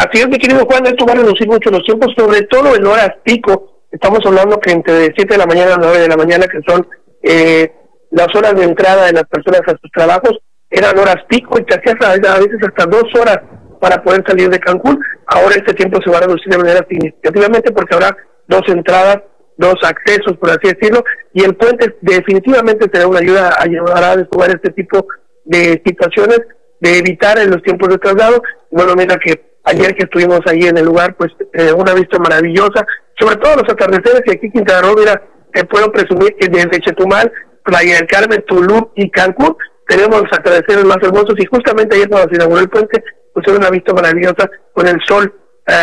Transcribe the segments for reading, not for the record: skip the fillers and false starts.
Así es, mi querido Juan, esto va a reducir mucho los tiempos, sobre todo en horas pico. Estamos hablando que entre 7 de la mañana a 9 de la mañana, que son las horas de entrada de las personas a sus trabajos, eran horas pico y te hacías a veces hasta 2 horas para poder salir de Cancún. Ahora este tiempo se va a reducir de manera significativamente porque habrá 2 entradas, 2 accesos, por así decirlo, y el puente definitivamente será una ayuda, ayudará a desfogar este tipo de situaciones, de evitar en los tiempos de traslado. Bueno, mira que ayer que estuvimos ahí en el lugar, pues una vista maravillosa, sobre todo los atardeceres, y aquí en Quintana Roo, mira, te puedo presumir que desde Chetumal, Playa del Carmen, Tulum y Cancún tenemos los atardeceres más hermosos, y justamente ayer cuando se inauguró el puente, pues era una vista maravillosa con el sol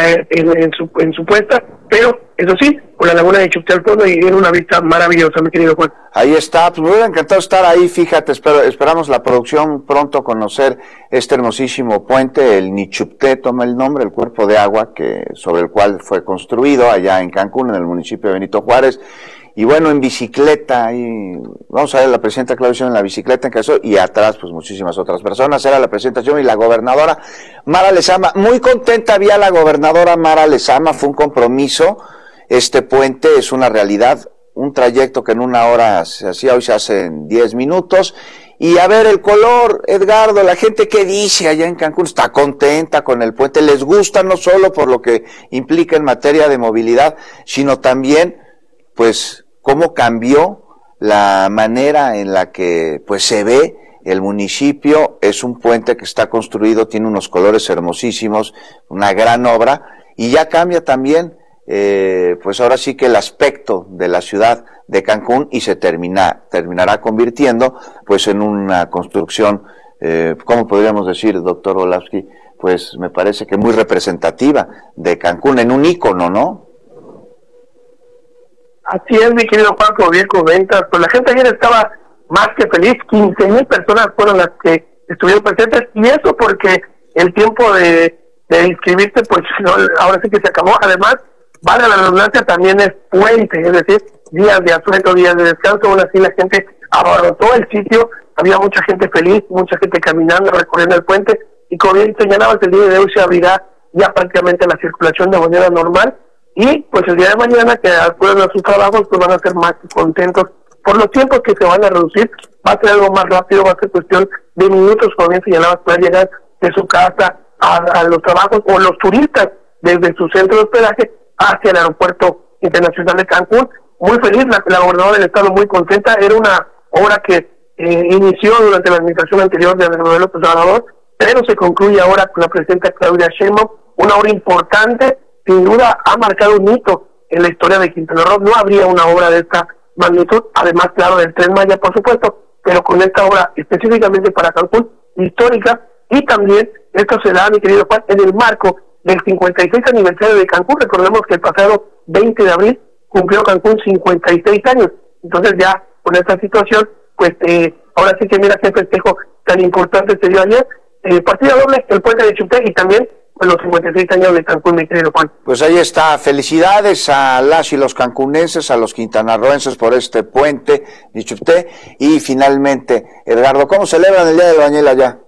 en su puesta, pero eso sí, con la laguna de Chupté al fondo, y era una vista maravillosa, mi querido Juan. Ahí está, pues me hubiera encantado estar ahí, fíjate, esperamos la producción pronto conocer este hermosísimo puente, el Nichupté toma el nombre, el cuerpo de agua sobre el cual fue construido allá en Cancún, en el municipio de Benito Juárez. Y bueno, en bicicleta, ahí vamos a ver la presidenta Claudia Sheinbaum en la bicicleta en caso, y atrás pues muchísimas otras personas, era la presidenta Sheinbaum y la gobernadora Mara Lezama. Muy contenta había la gobernadora Mara Lezama, fue un compromiso, este puente es una realidad, un trayecto que en 1 hora se hacía, hoy se hace en 10 minutos, y a ver el color, Edgardo, la gente que dice allá en Cancún está contenta con el puente, les gusta no solo por lo que implica en materia de movilidad, sino también pues cómo cambió la manera en la que pues se ve el municipio. Es un puente que está construido, tiene unos colores hermosísimos, una gran obra, y ya cambia también pues ahora sí que el aspecto de la ciudad de Cancún, y se terminará convirtiendo pues en una construcción, ¿cómo podríamos decir, doctor Olavsky? Pues me parece que muy representativa de Cancún, en un ícono, ¿no? Así es, mi querido Juan, como bien comentas, pues la gente ayer estaba más que feliz, 15,000 personas fueron las que estuvieron presentes, y eso porque el tiempo de inscribirse, pues no, ahora sí que se acabó. Además, vale la redundancia, también es puente, es decir, días de asueto, días de descanso. Aún así la gente abarrotó el sitio, había mucha gente feliz, mucha gente caminando, recorriendo el puente, y como bien señalabas, el día de hoy se abrirá ya prácticamente la circulación de manera normal. Y pues el día de mañana, que acuden a sus trabajos, pues van a ser más contentos por los tiempos que se van a reducir. Va a ser algo más rápido, va a ser cuestión de minutos, como bien señalabas, para llegar de su casa a los trabajos, o los turistas desde su centro de hospedaje hacia el aeropuerto internacional de Cancún. Muy feliz, la gobernadora del estado muy contenta. Era una obra que inició durante la administración anterior de Andrés Manuel López Obrador, pero se concluye ahora con la presidenta Claudia Sheinbaum, una obra importante. Sin duda ha marcado un hito en la historia de Quintana Roo. No habría una obra de esta magnitud, además, claro, del Tren Maya, por supuesto, pero con esta obra específicamente para Cancún, histórica. Y también esto se da, mi querido Juan, en el marco del 56 aniversario de Cancún. Recordemos que el pasado 20 de abril cumplió Cancún 56 años. Entonces ya con esta situación, pues ahora sí que mira qué festejo tan importante se dio ayer. Partida doble, el puente de Chupté, y también los 56 años de Cancún, mi querido Juan. Pues ahí está, felicidades a las y los cancunenses, a los quintanarroenses por este puente de Chupté. Y finalmente, Edgardo, ¿cómo celebran el Día del Bañil allá?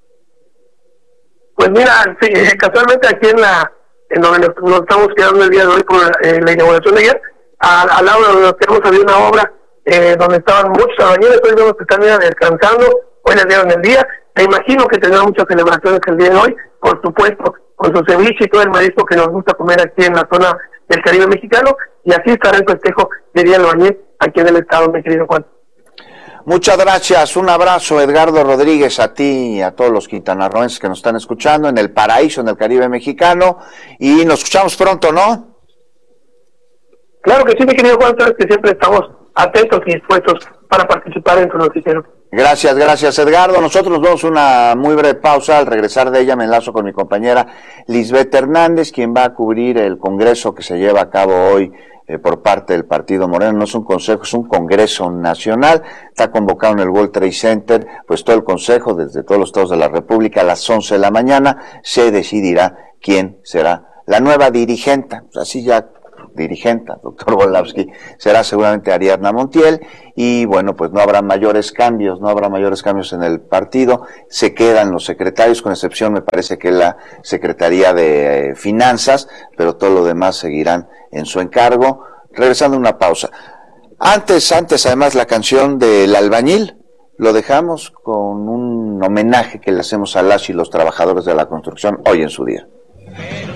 Pues mira, sí, casualmente aquí en donde nos estamos quedando el día de hoy por la inauguración de ayer, al lado de donde nos quedamos había una obra donde estaban muchos albañiles. Hoy vemos que están descansando, hoy les dieron el día. Me imagino que tendrán muchas celebraciones el día de hoy, por supuesto, con su ceviche y todo el marisco que nos gusta comer aquí en la zona del Caribe mexicano, y así estará el festejo de Día del Bañil aquí en el estado, mi querido Juan. Muchas gracias, un abrazo, Edgardo Rodríguez, a ti y a todos los quintanarroenses que nos están escuchando en el paraíso, en el Caribe mexicano, y nos escuchamos pronto, ¿no? Claro que sí, mi querido Juan, sabes que siempre estamos atentos y dispuestos para participar en tu noticiero. Gracias, Edgardo. Nosotros nos vamos a una muy breve pausa. Al regresar de ella me enlazo con mi compañera Lisbeth Hernández, quien va a cubrir el congreso que se lleva a cabo hoy por parte del Partido Moreno. No es un consejo, es un congreso nacional. Está convocado en el World Trade Center, pues todo el consejo desde todos los estados de la República a las 11 de la mañana se decidirá quién será la nueva dirigente. Así ya dirigente, doctor Volávsky, será seguramente Ariadna Montiel, y bueno, pues no habrá mayores cambios en el partido, se quedan los secretarios, con excepción me parece que la Secretaría de Finanzas, pero todo lo demás seguirán en su encargo. Regresando a una pausa. Antes, además, la canción del Albañil, lo dejamos con un homenaje que le hacemos a las y los trabajadores de la construcción hoy en su día.